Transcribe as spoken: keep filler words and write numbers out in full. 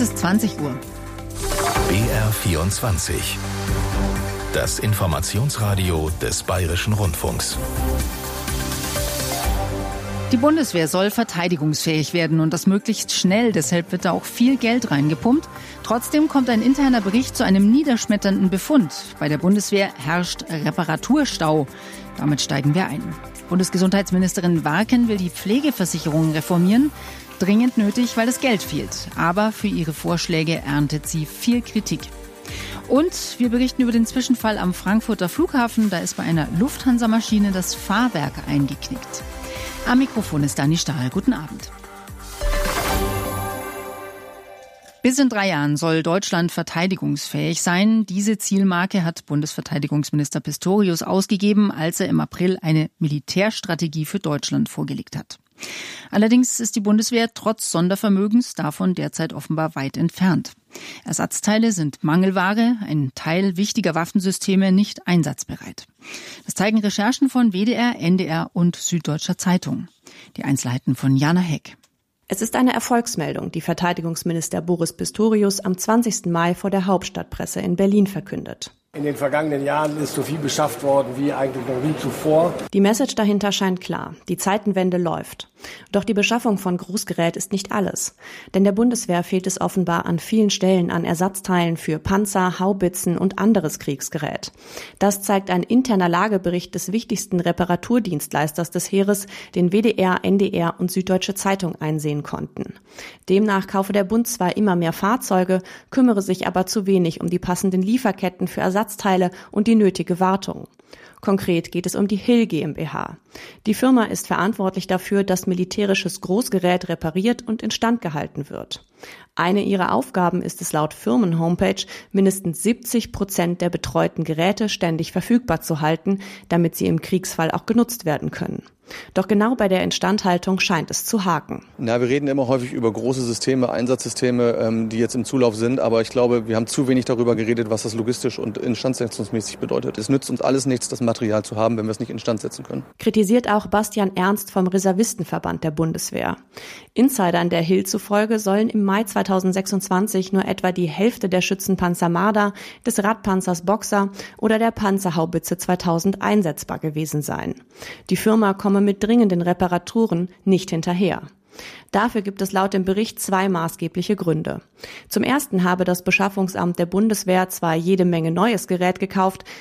ist zwanzig Uhr. B R vierundzwanzig. Das Informationsradio des Bayerischen Rundfunks. Die Bundeswehr soll verteidigungsfähig werden und das möglichst schnell. Deshalb wird da auch viel Geld reingepumpt. Trotzdem kommt ein interner Bericht zu einem niederschmetternden Befund. Bei der Bundeswehr herrscht Reparaturstau. Damit steigen wir ein. Bundesgesundheitsministerin Warken will die Pflegeversicherung reformieren. Dringend nötig, weil das Geld fehlt. Aber für ihre Vorschläge erntet sie viel Kritik. Und wir berichten über den Zwischenfall am Frankfurter Flughafen. Da ist bei einer Lufthansa-Maschine das Fahrwerk eingeknickt. Am Mikrofon ist Dani Stahl. Guten Abend. Bis in drei Jahren soll Deutschland verteidigungsfähig sein. Diese Zielmarke hat Bundesverteidigungsminister Pistorius ausgegeben, als er im April eine Militärstrategie für Deutschland vorgelegt hat. Allerdings ist die Bundeswehr trotz Sondervermögens davon derzeit offenbar weit entfernt. Ersatzteile sind Mangelware, ein Teil wichtiger Waffensysteme nicht einsatzbereit. Das zeigen Recherchen von W D R, N D R und Süddeutscher Zeitung. Die Einzelheiten von Jana Heck. Es ist eine Erfolgsmeldung, die Verteidigungsminister Boris Pistorius am zwanzigsten Mai vor der Hauptstadtpresse in Berlin verkündet. In den vergangenen Jahren ist so viel beschafft worden wie eigentlich noch nie zuvor. Die Message dahinter scheint klar. Die Zeitenwende läuft. Doch die Beschaffung von Großgerät ist nicht alles. Denn der Bundeswehr fehlt es offenbar an vielen Stellen an Ersatzteilen für Panzer, Haubitzen und anderes Kriegsgerät. Das zeigt ein interner Lagebericht des wichtigsten Reparaturdienstleisters des Heeres, den W D R, N D R und Süddeutsche Zeitung einsehen konnten. Demnach kaufe der Bund zwar immer mehr Fahrzeuge, kümmere sich aber zu wenig um die passenden Lieferketten für Ersatzteile und die nötige Wartung. Konkret geht es um die Hill GmbH. Die Firma ist verantwortlich dafür, dass militärisches Großgerät repariert und instand gehalten wird. Eine ihrer Aufgaben ist es laut Firmen-Homepage, mindestens siebzig Prozent der betreuten Geräte ständig verfügbar zu halten, damit sie im Kriegsfall auch genutzt werden können. Doch genau bei der Instandhaltung scheint es zu haken. Na, wir reden immer häufig über große Systeme, Einsatzsysteme, die jetzt im Zulauf sind. Aber ich glaube, wir haben zu wenig darüber geredet, was das logistisch und instandsetzungsmäßig bedeutet. Es nützt uns alles nichts, das Material zu haben, wenn wir es nicht instand setzen können. Kritisiert auch Bastian Ernst vom Reservistenverband der Bundeswehr. Insidern der Hill zufolge sollen im Mai zweitausendsechsundzwanzig nur etwa die Hälfte der Schützenpanzer Marder, des Radpanzers Boxer oder der Panzerhaubitze zweitausend einsetzbar gewesen sein. Die Firma komme mit dringenden Reparaturen nicht hinterher. Dafür gibt es laut dem Bericht zwei maßgebliche Gründe. Zum ersten habe das Beschaffungsamt der Bundeswehr zwar jede Menge neues Gerät gekauft,